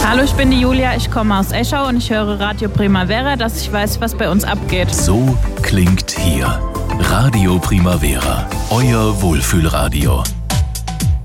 Hallo, ich bin die Julia, ich komme aus Eschau und ich höre Radio Primavera, dass ich weiß, was bei uns abgeht. So klingt hier Radio Primavera, euer Wohlfühlradio.